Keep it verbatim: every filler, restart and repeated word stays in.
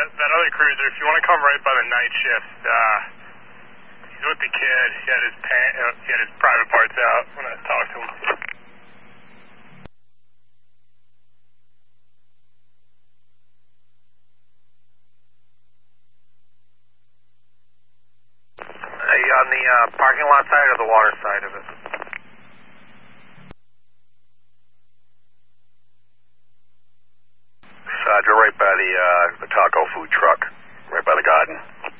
that, that other cruiser, if you want to come right by the night shift, uh, he's with the kid. He had his pan, uh, he had his private parts out when I talked to him. Are you on the uh, parking lot side or the water side of it? Roger, right by the uh, the taco food truck, right by the garden.